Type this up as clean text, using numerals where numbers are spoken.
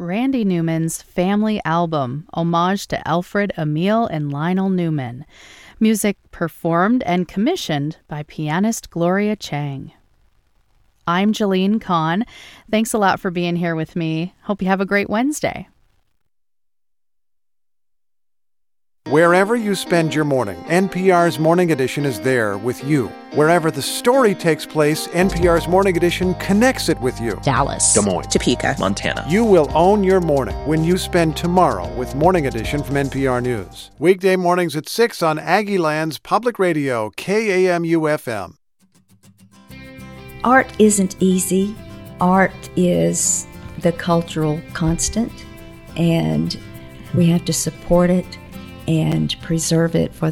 Randy Newman's Family Album, homage to Alfred, Emil, and Lionel Newman. Music performed and commissioned by pianist Gloria Chang. I'm Jalene Kahn. Thanks a lot for being here with me. Hope you have a great Wednesday. Wherever you spend your morning, NPR's Morning Edition is there with you. Wherever the story takes place, NPR's Morning Edition connects it with you. Dallas, Des Moines, Topeka, Montana. You will own your morning when you spend tomorrow with Morning Edition from NPR News. Weekday mornings at 6 on Aggieland's Public Radio, KAMU-FM. Art isn't easy. Art is the cultural constant, and we have to support it and preserve it for